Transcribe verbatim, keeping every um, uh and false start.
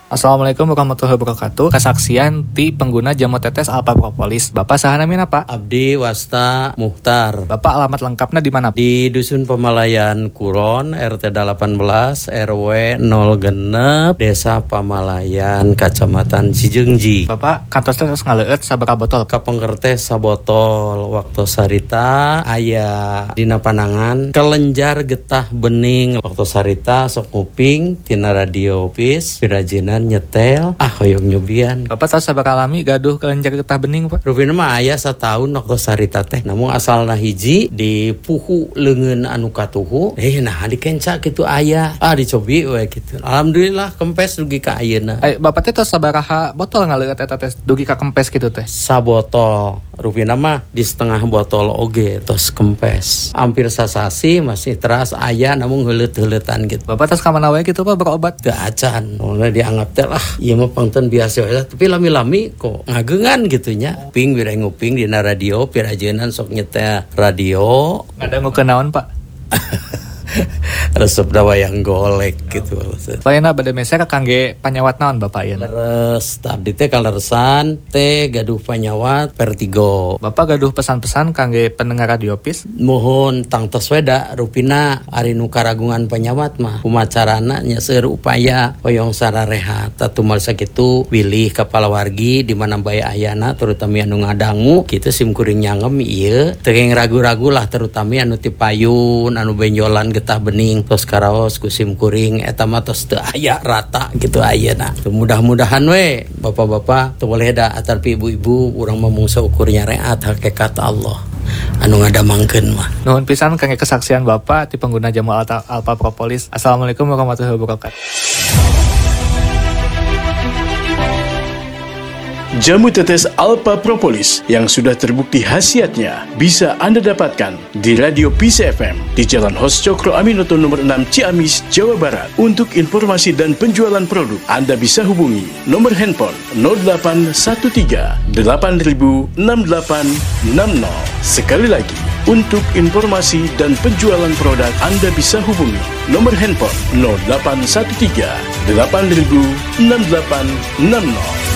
Assalamualaikum warahmatullahi wabarakatuh. Kesaksian ti pengguna jamu tetes Alpha Propolis. Bapak saha namina Pak? Abdi Wasta Muhtar. Bapak alamat lengkapnya di mana? Di Dusun Pamalayan Kuron, R T delapan belas, R W nol genep, Desa Pamalayan, Kacamatan Cijeungji. Bapak kantos terus ngaleueut sabaraha botol? Kapengker sabotol waktu sarita aya dina panangan kelenjar getah bening waktu sarita sok nguping tina radio pis pirajinan nyetel ah hoyong nyobian. Bapak tahu sabaraha lami gaduh kelenjar getah bening Pak? Rupina mah aya satahun waktu sarita teh namun asalna hiji di puhu leungeun anu katuhu eh nah dikenca kitu aya ah dicobi we kitu. Alhamdulillah kempes dugi ka ayeuna. Eh Bapak teh tos sabaraha botol ngaleueut eta teh dugi ka kempes kitu teh? Sabotol. Rupina mah di setengah botol oge tos kempes. Hampir sasasi masih teras aya namun heuleut-heuleutan gitu. Bapak tos ka mana wae kitu Pak berobat? Teu acan. Mulai dianggap teh lah ieu mah pangten biasa we tapi lami-lami kok ngageungan gitu nya. Nguping bira nguping dina radio pirajeunnan sok nyetel radio. Ngadangukeun naon Pak? Resep dawayang golek gitu maksud. Lainna bade meser kangge panyawat naon Bapak ieu? Leres abdi teh kaleresan teh gaduh panyawat Vertigo. Bapak gaduh pesan-pesan kangge pendengar radio pis? Mohon tangtos weda rupina ari nu karagungan panyawat mah kumacarana nya seueur upaya hoyong sararehat tatumal sakitu pilih kepala wargi di mana bae ayana terutama anu ngadangu kitu sim kuring nyangem ieu teu ragu-ragu lah terutama anu ti payun anu benjolan getah bening tos karaos ku sim kuring eta mah tos teu aya rata gitu ayeuna. Mudah-mudahan we bapak-bapak teu boleh da atarpi ibu-ibu urang mah mung saukur nyareat hakikat Allah anu ngadamangkeun mah. Nuhun pisan kangge kesaksian Bapak ti pengguna jamu Alta, Alpha Propolis. Assalamualaikum warahmatullahi wabarakatuh. Jamu tetes Alpha Propolis yang sudah terbukti khasiatnya bisa Anda dapatkan di Radio Peace F M di Jalan Hos Cokro Aminoto nomor enam Ciamis, Jawa Barat. Untuk informasi dan penjualan produk, Anda bisa hubungi nomor handphone nol delapan satu tiga delapan nol enam delapan enam nol. Sekali lagi, untuk informasi dan penjualan produk, Anda bisa hubungi nomor handphone nol delapan satu tiga delapan nol enam delapan enam nol.